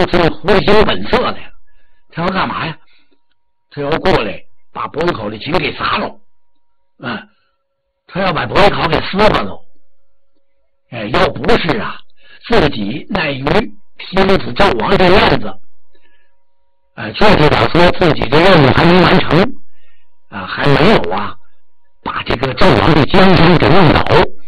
是狐形本色的，他要干嘛呀？他要过来把伯邑考的井给砸了，他要把伯邑考给撕巴了。要不是自己碍于提不起赵王的面子，确实讲说自己的任务还没完成，还没有把这个赵王的江山给弄倒，